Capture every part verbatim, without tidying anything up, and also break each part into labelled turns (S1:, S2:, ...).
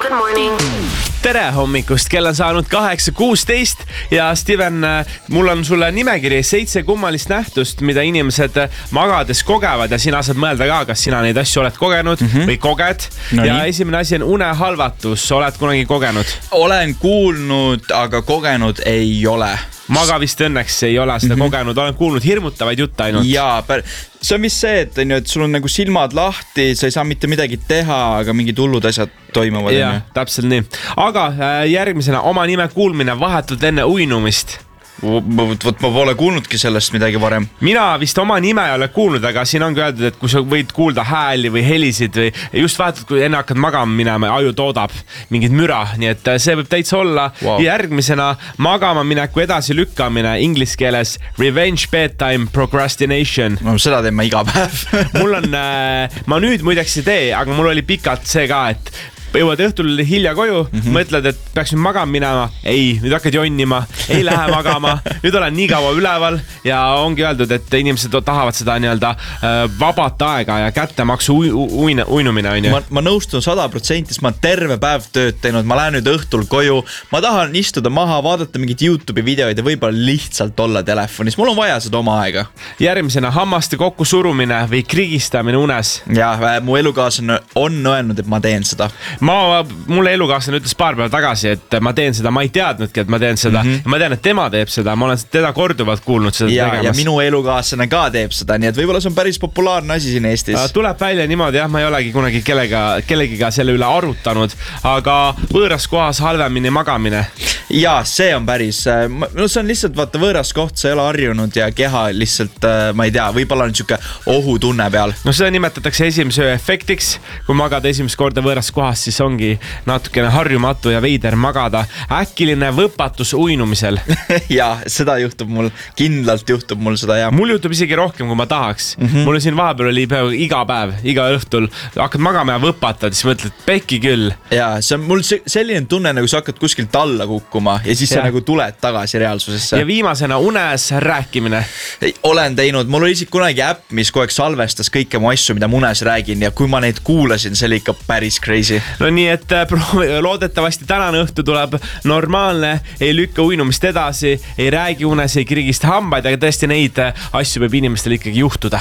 S1: Good morning.
S2: Tere hommikust, kell on saanud kaheksa kuusteist ja Steven, mul on sulle nimekiri seitse kummalist nähtust, mida inimesed magades kogevad ja sina saad mõelda ka, kas sina neid asju oled kogenud mm -hmm. või koged. No ja nii. Esimene asi on unehalvatus, oled kunagi kogenud?
S3: Olen kuulnud, aga kogenud ei ole.
S2: Maga vist õnneks ei ole seda mm -hmm. kogenud, olen kuulnud hirmutavaid jutte ainult.
S3: Jaa, see on vist see, et, et sul on nagu silmad lahti, sa ei saa mitte midagi teha, aga mingid hullud asjad toimuvad.
S2: Jah, täpselt nii. Aga järgmisena oma nime kuulmine vahetult enne uinumist.
S3: Vot ma pole kuulnudki sellest midagi varem.
S2: Mina vist oma nime ei ole kuulnud, aga siin ongi öeldud, et kui sa võid kuulda hääli või helisid või just vahetult, kui enne hakkad magama minema, aju toodab mingid müra, nii et see võib täitsa olla. Wow. Järgmisena magama mineku edasi lükkamine, inglise keeles revenge bedtime procrastination.
S3: No, seda teen ma iga päev.
S2: Mul on, ma nüüd muideks ei tee, aga mul oli pikalt see ka, et jõuad õhtul hilja koju, mm -hmm. mõtled, et peaks nüüd magama minema. Ei, nüüd hakkad jonnima, ei lähe magama. Nüüd olen nii kaua üleval ja ongi öeldud, et inimesed tahavad seda nii-öelda vabat aega ja kättemaksu uin, uinumine on ju.
S3: Ma, ma nõustun sada protsenti, ma terve päev tööd teinud, ma lähen nüüd õhtul koju, ma tahan istuda maha, vaadata mingid YouTube'i videoid ja võib-olla lihtsalt olla telefonis. Mul on vaja seda oma aega.
S2: Järgmisena hammaste kokku surumine või krigistamine unes.
S3: Ja, mu elukaaslane on öelnud, et ma teen seda.
S2: Ma, mulle elukaaslane ütles paar päeva tagasi, et ma teen seda, ma ei teadnudki, et ma teen seda. Mm -hmm. Ma tean, et tema teeb seda, ma olen teda korduvalt kuulnud seda
S3: ja,
S2: tegemas.
S3: Ja minu elukaaslane ka teeb seda, nii et võib-olla see on päris populaarne asi siin Eestis.
S2: Tuleb välja niimoodi, jah, ma ei olegi kunagi kellega, kellegiga selle üle arutanud, aga võõras kohas halvemini magamine.
S3: Ja, see on päris, no see on lihtsalt vaata võõras koht, sa ei ole harjunud ja keha lihtsalt, ma ei tea, võib-olla on niisugune ohutunne peal.
S2: No seda nimetatakse esimese öö efektiks, kui magada esimest korda võõras kohas, siis ongi natukene harjumatu ja veider magada. Äkiline võpatus uinumisel.
S3: Ja, seda juhtub mul, kindlalt juhtub mul seda, jah.
S2: Mul juhtub isegi rohkem, kui ma tahaks. Mm -hmm. Mul siin vahepeal oli peaaegu iga päev, iga õhtul, hakkad magama ja võpatad, siis mõtled, pekki küll.
S3: Ja, see on mul selline tunne, nagu sa hakkad kuskilt alla kukkuma ja siis ja. Sa nagu tuled tagasi reaalsusesse.
S2: Ja viimasena unes rääkimine.
S3: Olen teinud, mul oli isegi kunagi äpp, mis kogu aeg salvestas kõike mu asju, mida ma unes räägin ja kui ma neid kuulasin, see oli ikka päris crazy.
S2: No nii, et loodetavasti tänane õhtu tuleb normaalne, ei lükka uinumist edasi, ei räägi unes, ei krigista hambaid, aga tõesti neid asju võib inimestel ikkagi juhtuda.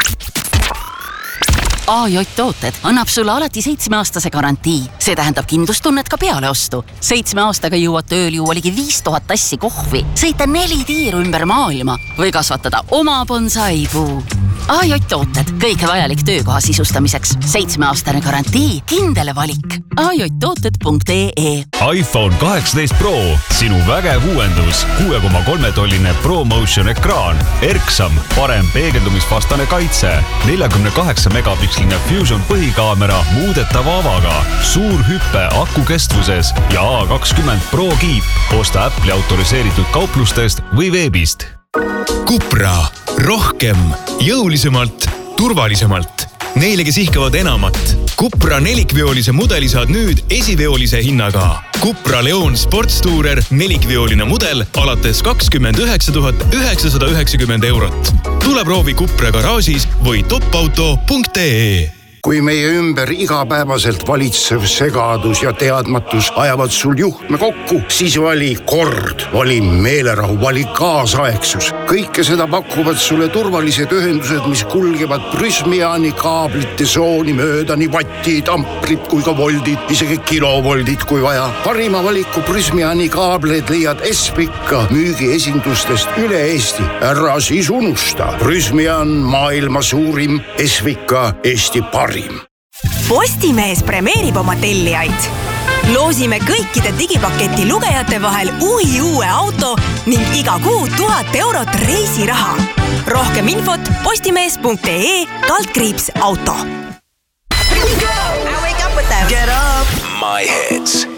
S4: A J Tooted annab sulle alati seitsmeaastase garantii. See tähendab kindlustunnet ka peale ostu. Seitsme aastaga jõuad tööl juua ligi viis tuhat tassi kohvi, sõita neli tiiru ümber maailma või kasvatada oma bonsaipuu. A J Tooted, kõik vajalik töökoha sisustamiseks. Seitsmeaastane garantii, kindele valik. A J tooted punkt E E
S5: iPhone kaheksateist Pro, sinu vägev uuendus. kuue koma kolme tolline ProMotion ekraan, erksam, parem peegeldumisvastane kaitse, nelikümmend kaheksa megapikseline Fusion põhikaamera muudetava avaga, suur hüppe aku kestvuses ja A kakskümmend Pro kiip. Osta Apple'i autoriseeritud kauplustest või veebist.
S6: Cupra. Rohkem, jõulisemalt, turvalisemalt. Neile, kes ihkavad enamat. Cupra nelikveolise mudeli saad nüüd esiveolise hinnaga. Cupra Leon Sportstourer nelikveoline mudel alates kakskümmend üheksa tuhat üheksasada üheksakümmend eurot. Tule proovi Cupra garaažis või topauto punkt ee.
S7: Kui meie ümber igapäevaselt valitsev segadus ja teadmatus ajavad sul juhtme kokku, siis vali kord, vali meelerahu, vali kaasaegsus. Kõike seda pakuvad sulle turvalised ühendused, mis kulgevad Prysmiani kaablite sooni mööda, nii vattid, amprid kui ka voldid, isegi kilovoldid kui vaja. Parima valiku Prysmiani kaableid leiad Espika müügiesindustest üle Eesti. Ära siis unusta. Prysmian maailma suurim, Espika Eesti parim.
S8: Postimees premeerib oma tellijaid. Loosime kõikide digipaketi lugejate vahel uhi uue auto ning iga kuu tuhat eurot reisiraha. Rohkem infot postimees punkt ee kaldkriips auto.
S1: I wake up with them.
S8: Get up!
S5: My hits.